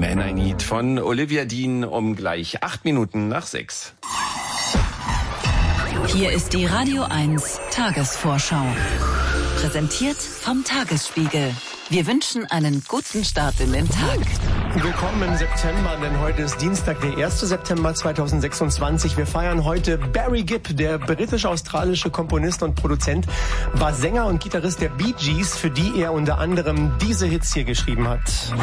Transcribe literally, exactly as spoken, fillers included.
Man I Need von Olivia Dean um gleich acht Minuten nach sechs. Hier ist die Radio eins Tagesvorschau. Präsentiert vom Tagesspiegel. Wir wünschen einen guten Start in den Tag. Willkommen im September, denn heute ist Dienstag, der erste September zweitausendsechsundzwanzig. Wir feiern heute Barry Gibb, der britisch-australische Komponist und Produzent, war Sänger und Gitarrist der Bee Gees, für die er unter anderem diese Hits hier geschrieben hat.